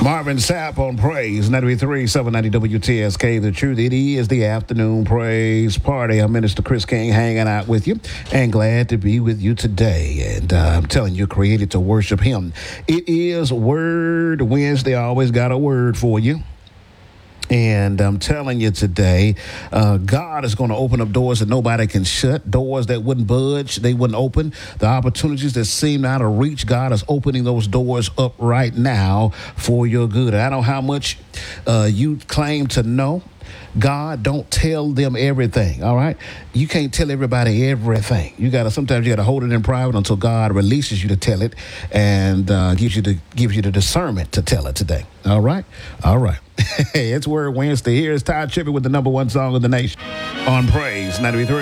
Marvin Sapp on Praise 93.3 790 WTSK. The truth, it is the afternoon praise party. I'm Minister Chris King hanging out with you and glad to be with you today. And I'm telling you, created to worship him. It is Word Wednesday. I always got a word for you. And I'm telling you today, God is going to open up doors that nobody can shut, doors that wouldn't budge, they wouldn't open. The opportunities that seem out of reach, God is opening those doors up right now for your good. I don't know how much you claim to know. God, don't tell them everything, all right? You can't tell everybody everything. Sometimes you got to hold it in private until God releases you to tell it and gives you the discernment to tell it today, all right? All right. It's Word Wednesday. Here's Ty Trippett with the number one song of the nation on Praise 93.3.